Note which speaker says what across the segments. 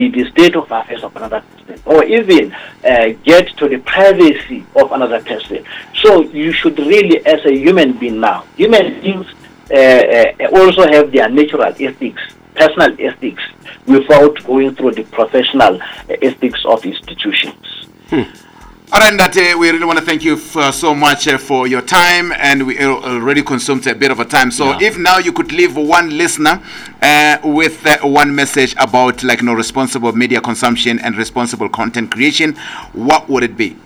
Speaker 1: the state of affairs of another person, or even get to the privacy of another person. So you should really, as a human being now, human beings also have their natural ethics, personal ethics, without going through the professional ethics of institutions.
Speaker 2: All right, Ndate, we really want to thank you so much for your time, and we already consumed a bit of a time. So if now you could leave one listener with one message about responsible media consumption and responsible content creation, what would it be?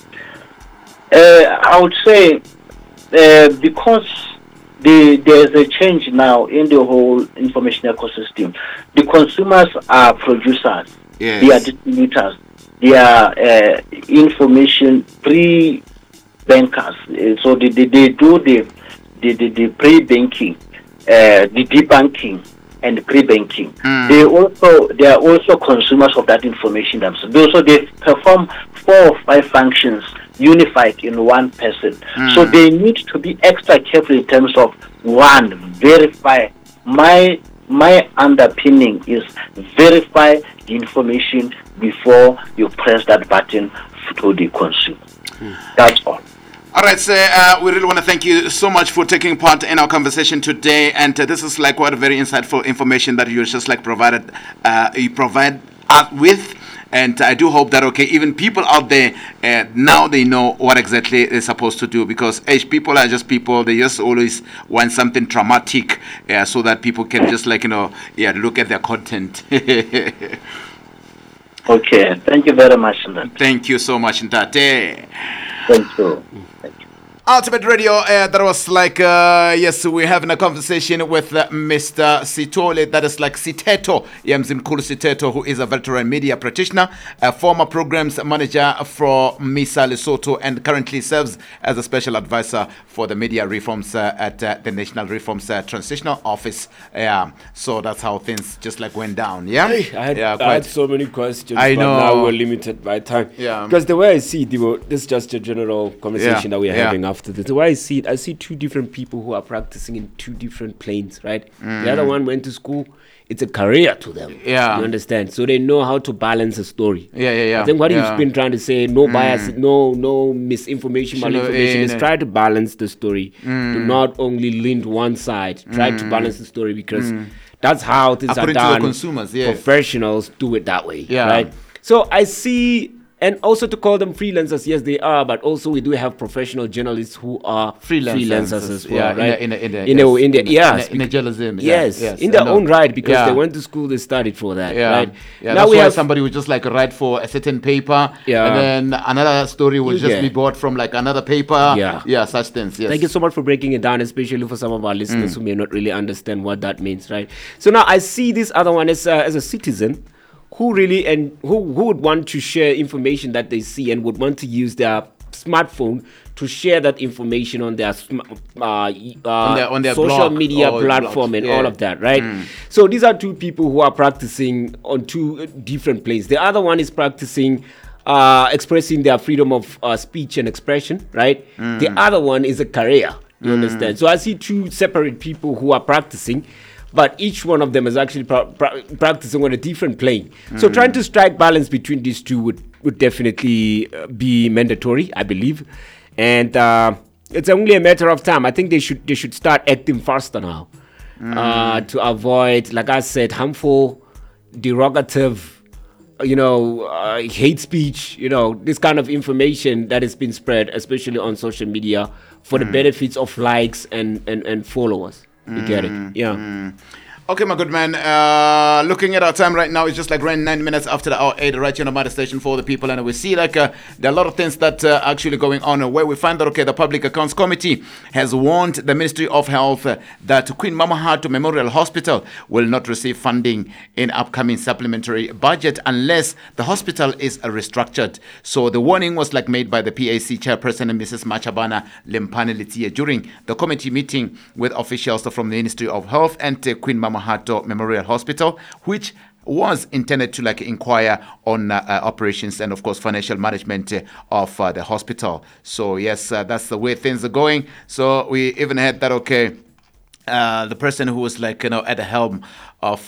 Speaker 1: I would say because there's a change now in the whole information ecosystem. The consumers are producers, they are distributors, they are information pre-bankers. So they do the pre-banking, the debunking, and pre-banking. They are also consumers of that information themselves. So they perform 4 or 5 functions unified in one person. So they need to be extra careful in terms of, one, verify. My underpinning is verify the information before you press that button to the consumer. That's all.
Speaker 2: All right, sir. We really want to thank you so much for taking part in our conversation today. And this is what very insightful information that you just provided. You provide us with. And I do hope that, even people out there, now they know what exactly they're supposed to do, because people are just people. They just always want something traumatic so that people can just look at their content.
Speaker 1: Okay, thank you very much, Ndate.
Speaker 2: Thank you so much, Ndate.
Speaker 1: Thank you.
Speaker 2: Ultimate Radio, that was yes, we're having a conversation with Mr. Sithole, that is Siteto, Yamzimkulu Siteto, who is a veteran media practitioner, a former programs manager for MISA Lesotho, and currently serves as a special advisor for the media reforms at the National Reforms Transitional Office. So that's how things just went down, I
Speaker 3: had so many questions,
Speaker 2: I know.
Speaker 3: But now we're limited by time. Because the way I see it, this is just a general conversation that we're having after this. The way I see it, I see 2 different people who are practicing in 2 different planes, right? The other one went to school. It's a career to them. You understand? So they know how to balance a story. I think what he's been trying to say, no bias, no misinformation, malinformation, is try to balance the story. Do not only lean to one side. Try to balance the story, because that's how things
Speaker 2: according
Speaker 3: are done.
Speaker 2: To the consumers,
Speaker 3: Professionals do it that way, right? So I see. And also to call them freelancers, yes, they are, but also we do have professional journalists who are freelancers as well, right? In a
Speaker 2: journalism,
Speaker 3: in their own right, because they went to school, they studied for that, right?
Speaker 2: Now we have somebody who just write for a certain paper, and then another story will just be bought from another paper, such things. Yes.
Speaker 3: Thank you so much for breaking it down, especially for some of our listeners who may not really understand what that means, right? So now I see this other one as a citizen who really and who would want to share information that they see and would want to use their smartphone to share that information on their on their social blog, media platform and all of that, right? So these are 2 people who are practicing on 2 different planes. The other one is practicing expressing their freedom of speech and expression, right? The other one is a career, you understand? So I see 2 separate people who are practicing, but each one of them is actually practicing on a different plane. So trying to strike balance between these 2 would definitely be mandatory, I believe. And it's only a matter of time. I think they should start acting faster now to avoid, like I said, harmful, derogative, hate speech, this kind of information that has been spread, especially on social media, for the benefits of likes and followers. You get it?
Speaker 2: Okay, my good man. Looking at our time right now, it's just around 9 minutes after the hour 8, right here on the Mother Station for the people. And we see there are a lot of things that are actually going on, where we find that, the Public Accounts Committee has warned the Ministry of Health that Queen Mamahato Memorial Hospital will not receive funding in upcoming supplementary budget unless the hospital is restructured. So the warning was made by the PAC chairperson, Mrs. Machabana Lempane Letia, during the committee meeting with officials from the Ministry of Health and Queen Mamahato Memorial Hospital, which was intended to inquire on operations and of course financial management of the hospital. So yes, that's the way things are going. So we even had that the person who was at the helm of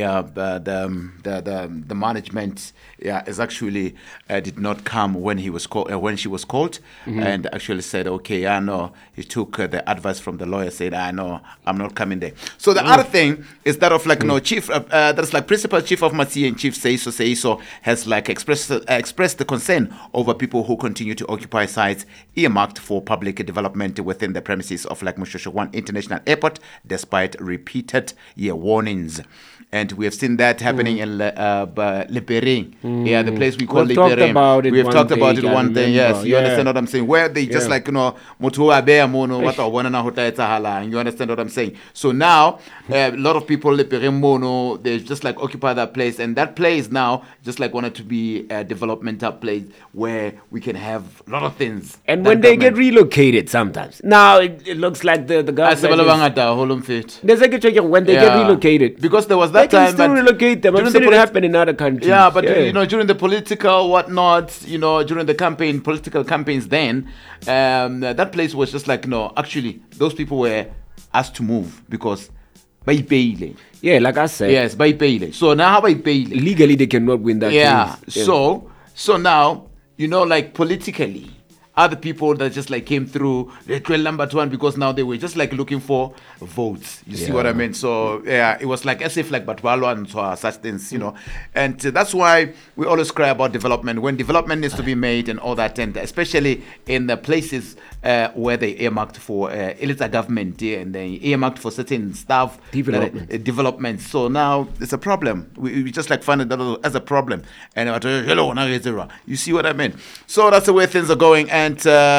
Speaker 2: the management is actually did not come when he was called when she was called, and actually said, okay, I know. He took the advice from the lawyer, said, I know, I'm not coming there. So the other thing is that of like chief, that's like principal chief of Matsi and Chief Seiso has like expressed the concern over people who continue to occupy sites earmarked for public development within the premises of like Moshoeshoe 1 International Airport, despite repeated warnings. And we have seen that happening in Lepering. Yeah, the place we call Lepering. We have talked about it one day. Yes, you understand what I'm saying? Where they just like, Motu Abe Mono, what I want to you understand what I'm saying? So now, a lot of people Lepering Mono, they just like occupy that place. And that place now just like wanted to be a developmental place where we can have a lot of things.
Speaker 3: And when they get relocated sometimes. Now it looks like the government when they get relocated.
Speaker 2: Because there was that
Speaker 3: time, still relocate them. I've seen it happen in other countries.
Speaker 2: Yeah, but during the political whatnot, during the political campaigns, then that place was just like actually those people were asked to move because by Bailey.
Speaker 3: Yeah, like I said.
Speaker 2: Yes, by Bailey. So now by Bailey,
Speaker 3: legally they cannot win that.
Speaker 2: Yeah. Case. So now like politically, other people that just like came through the 12 number one because now they were just like looking for votes. You see what I mean? So yeah, it was like as if like Batwalo and such things, and that's why we always cry about development when development needs to be made and all that, and especially in the places where they earmarked for elite government and they earmarked for certain stuff development. So now it's a problem. We just like find it as a problem, and you see what I mean? So that's the way things are going. And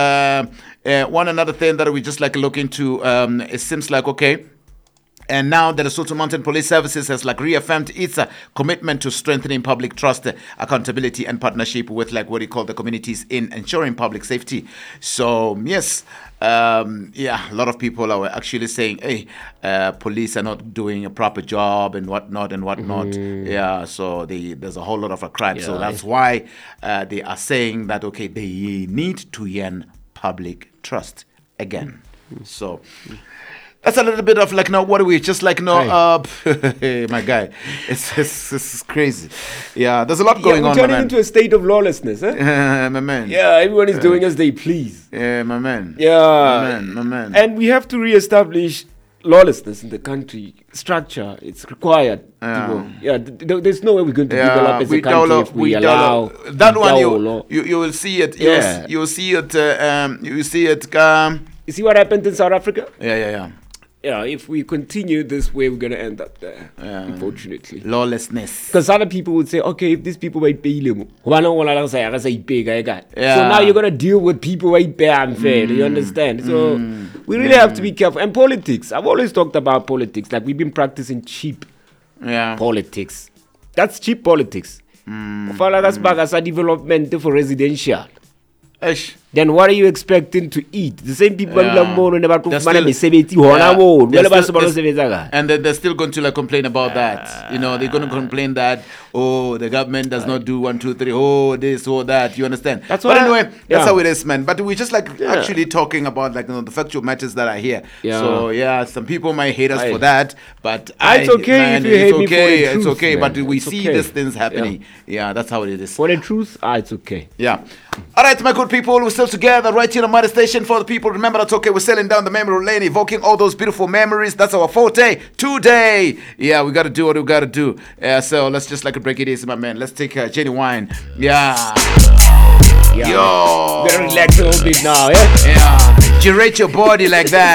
Speaker 2: one another thing that we just like look into, it seems like, okay, and now the Lesotho Mountain Police Services has like reaffirmed its commitment to strengthening public trust, accountability, and partnership with like what you call the communities in ensuring public safety. So yes, a lot of people are actually saying, hey, police are not doing a proper job and whatnot. Yeah, so there's a whole lot of crime. So that's why they are saying that, okay, they need to earn public trust again. So that's a little bit of like, what are we just like, hey, my guy, it's crazy. Yeah, there's a lot going on,
Speaker 3: we're turning into a state of lawlessness,
Speaker 2: my man.
Speaker 3: Yeah, everyone is doing as they please.
Speaker 2: Yeah, my man.
Speaker 3: Yeah.
Speaker 2: My man.
Speaker 3: And we have to reestablish lawlessness in the country. Structure, it's required. There's no way we're going to develop as a country if we allow
Speaker 2: that one. You will see it. You will see it. You see it.
Speaker 3: You see what happened in South Africa?
Speaker 2: Yeah,
Speaker 3: if we continue this way, we're going to end up there, unfortunately.
Speaker 2: Lawlessness.
Speaker 3: Because other people would say, okay, if these people might pay them, so now you're going to deal with people who pay unfair, you understand? So we really have to be careful. And politics, I've always talked about politics, like we've been practicing cheap politics. That's cheap politics. Development for residential. Then what are you expecting to eat? The same people and
Speaker 2: they're still going to like complain about that. They're going to complain that the government does not do 1, 2, 3, this or that. You understand? But anyway, that's how it is, man. But we're just like actually talking about like the factual matters that are here. So some people might hate us for that, but
Speaker 3: it's okay, man, if you hate me for the truth,
Speaker 2: it's okay.
Speaker 3: Man.
Speaker 2: But we see these things happening. Yeah, that's how it is.
Speaker 3: For the truth, it's okay.
Speaker 2: Yeah. All right, my good people, we're still together right here on Mighty Station for the people. Remember, that's okay. We're sailing down the memory lane, evoking all those beautiful memories. That's our forte today. Yeah, we got to do what we got to do. So let's just like break it easy, my man. Let's take Jenny Wine. Yeah. Yo.
Speaker 3: Better relax a little bit now,
Speaker 2: Yeah. Gyrate your body like that.